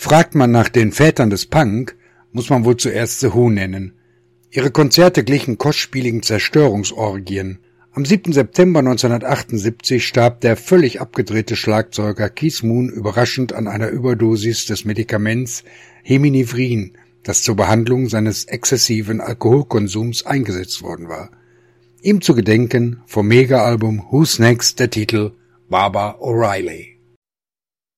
Fragt man nach den Vätern des Punk, muss man wohl zuerst The Who nennen. Ihre Konzerte glichen kostspieligen Zerstörungsorgien. Am 7. September 1978 starb der völlig abgedrehte Schlagzeuger Keith Moon überraschend an einer Überdosis des Medikaments Heminivrin, das zur Behandlung seines exzessiven Alkoholkonsums eingesetzt worden war. Ihm zu gedenken vom Mega-Album Who's Next der Titel Baba O'Reilly.